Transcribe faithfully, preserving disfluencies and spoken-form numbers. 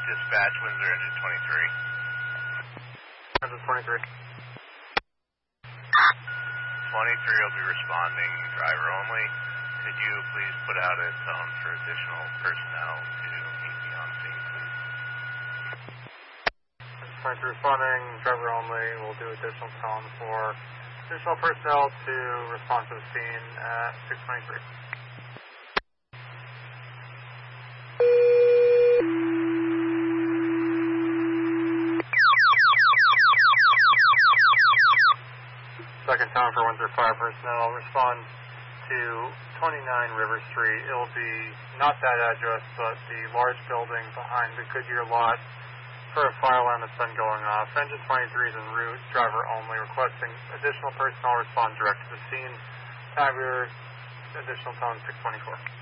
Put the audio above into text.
Dispatch, Windsor, engine twenty-three. Engine twenty-three. twenty-three will be responding, driver only. Could you please put out a tone for additional personnel to meet me on scene, please? Engine twenty-three responding, driver only. We'll do additional tone for additional personnel to respond to the scene at six twenty-three. Second tone for Windsor Fire personnel, respond to twenty-nine River Street. It'll be not that address, but the large building behind the Goodyear lot for a fire alarm that's been going off. Engine twenty-three is en route, driver only, requesting additional personnel respond direct to the scene. Have your additional tone six twenty-four.